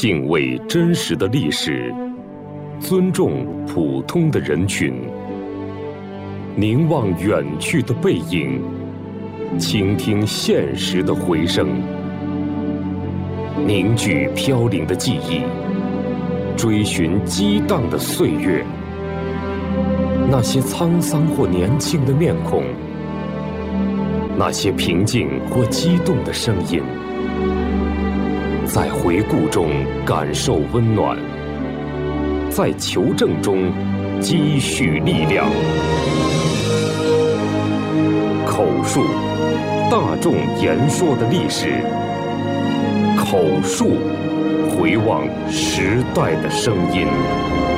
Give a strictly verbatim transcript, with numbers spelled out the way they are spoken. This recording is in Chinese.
敬畏真实的历史，尊重普通的人群，凝望远去的背影，倾听现实的回声，凝聚飘零的记忆，追寻激荡的岁月。那些沧桑或年轻的面孔，那些平静或激动的声音，在回顾中感受温暖，在求证中积蓄力量。口述，大众言说的历史；口述，回望时代的声音。